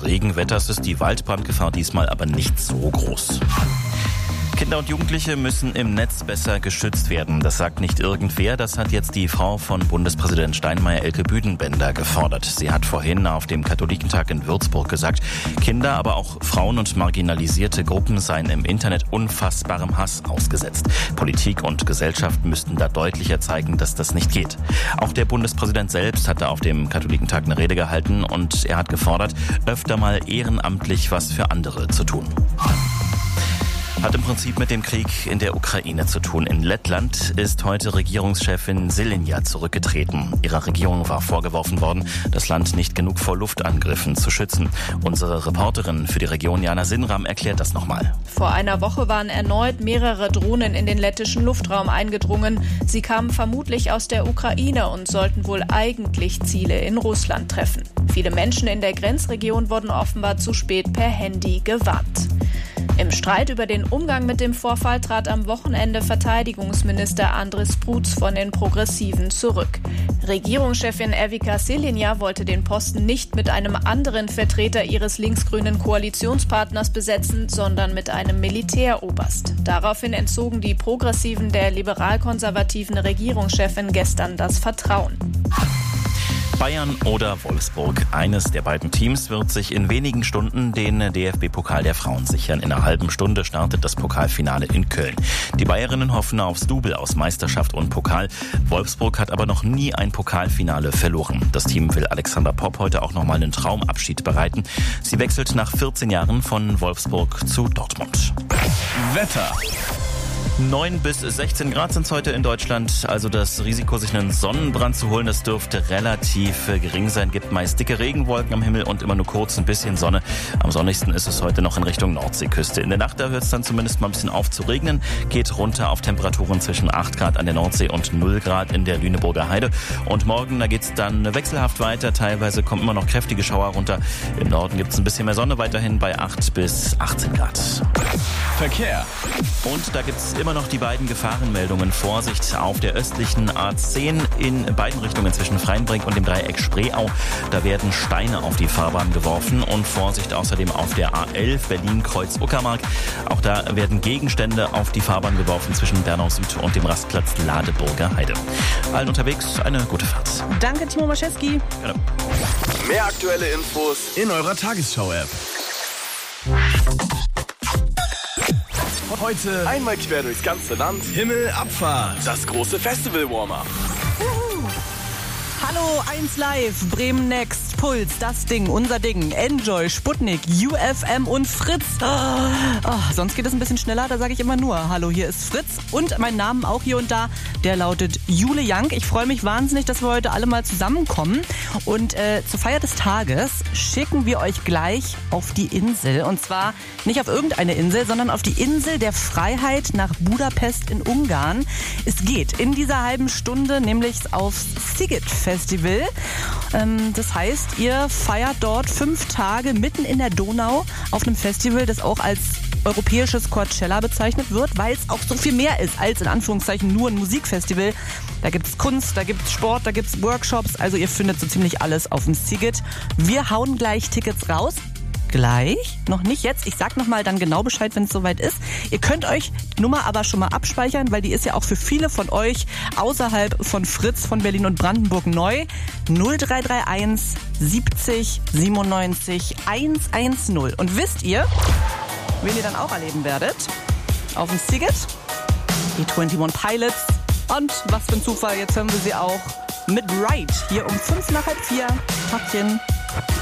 des Regenwetters ist die Waldbrandgefahr diesmal aber nicht so groß. Kinder und Jugendliche müssen im Netz besser geschützt werden. Das sagt nicht irgendwer, das hat jetzt die Frau von Bundespräsident Steinmeier, Elke Büdenbender, gefordert. Sie hat vorhin auf dem Katholikentag in Würzburg gesagt, Kinder, aber auch Frauen und marginalisierte Gruppen seien im Internet unfassbarem Hass ausgesetzt. Politik und Gesellschaft müssten da deutlicher zeigen, dass das nicht geht. Auch der Bundespräsident selbst hatte auf dem Katholikentag eine Rede gehalten und er hat gefordert, öfter mal ehrenamtlich was für andere zu tun. Hat im Prinzip mit dem Krieg in der Ukraine zu tun. In Lettland ist heute Regierungschefin Šileņa zurückgetreten. Ihrer Regierung war vorgeworfen worden, das Land nicht genug vor Luftangriffen zu schützen. Unsere Reporterin für die Region Jana Sinram erklärt das nochmal. Vor einer Woche waren erneut mehrere Drohnen in den lettischen Luftraum eingedrungen. Sie kamen vermutlich aus der Ukraine und sollten wohl eigentlich Ziele in Russland treffen. Viele Menschen in der Grenzregion wurden offenbar zu spät per Handy gewarnt. Im Streit über den Umgang mit dem Vorfall trat am Wochenende Verteidigungsminister Andris Spruds von den Progressiven zurück. Regierungschefin Evika Šileņa wollte den Posten nicht mit einem anderen Vertreter ihres linksgrünen Koalitionspartners besetzen, sondern mit einem Militäroberst. Daraufhin entzogen die Progressiven der liberal-konservativen Regierungschefin gestern das Vertrauen. Bayern oder Wolfsburg. Eines der beiden Teams wird sich in wenigen Stunden den DFB-Pokal der Frauen sichern. In einer halben Stunde startet das Pokalfinale in Köln. Die Bayerinnen hoffen aufs Double aus Meisterschaft und Pokal. Wolfsburg hat aber noch nie ein Pokalfinale verloren. Das Team will Alexander Popp heute auch nochmal einen Traumabschied bereiten. Sie wechselt nach 14 Jahren von Wolfsburg zu Dortmund. Wetter. 9 bis 16 Grad sind es heute in Deutschland. Also das Risiko, sich einen Sonnenbrand zu holen, das dürfte relativ gering sein. Gibt meist dicke Regenwolken am Himmel und immer nur kurz ein bisschen Sonne. Am sonnigsten ist es heute noch in Richtung Nordseeküste. In der Nacht, da hört es dann zumindest mal ein bisschen auf zu regnen. Geht runter auf Temperaturen zwischen 8 Grad an der Nordsee und 0 Grad in der Lüneburger Heide. Und morgen, da geht es dann wechselhaft weiter. Teilweise kommen immer noch kräftige Schauer runter. Im Norden gibt es ein bisschen mehr Sonne, weiterhin bei 8 bis 18 Grad. Verkehr. Und da gibt es immer noch die beiden Gefahrenmeldungen. Vorsicht auf der östlichen A10 in beiden Richtungen zwischen Freienbrink und dem Dreieck Spreeau. Da werden Steine auf die Fahrbahn geworfen und Vorsicht außerdem auf der A11 Berlin-Kreuz-Uckermark. Auch da werden Gegenstände auf die Fahrbahn geworfen zwischen Bernau Süd und dem Rastplatz Ladeburger Heide. Allen unterwegs eine gute Fahrt. Danke, Timo Maschewski. Genau. Mehr aktuelle Infos in eurer Tagesschau-App. Heute einmal quer durchs ganze Land. Himmelabfahrt. Das große Festival-Warm-Up. Hallo, 1 Live, Bremen Next, Puls, das Ding, unser Ding, Enjoy, Sputnik, UFM und Fritz. Sonst geht es ein bisschen schneller, da sage ich immer nur, hallo, hier ist Fritz und mein Name auch hier und da, der lautet Jule Young. Ich freue mich wahnsinnig, dass wir heute alle mal zusammenkommen und zur Feier des Tages schicken wir euch gleich auf die Insel und zwar nicht auf irgendeine Insel, sondern auf die Insel der Freiheit nach Budapest in Ungarn. Es geht in dieser halben Stunde nämlich aufs Sziget Festival. Das heißt, ihr feiert dort 5 Tage mitten in der Donau auf einem Festival, das auch als europäisches Coachella bezeichnet wird, weil es auch so viel mehr ist als in Anführungszeichen nur ein Musikfestival. Da gibt es Kunst, da gibt es Sport, da gibt es Workshops. Also ihr findet so ziemlich alles auf dem Sziget. Wir hauen gleich Tickets raus. Gleich, noch nicht jetzt. Ich sag nochmal dann genau Bescheid, wenn es soweit ist. Ihr könnt euch die Nummer aber schon mal abspeichern, weil die ist ja auch für viele von euch außerhalb von Fritz, von Berlin und Brandenburg neu. 0331 70 97 110. Und wisst ihr, wen ihr dann auch erleben werdet? Auf dem Sziget? Die 21 Pilots. Und was für ein Zufall, jetzt hören wir sie auch mit Ride hier um 3:55. Tackchen.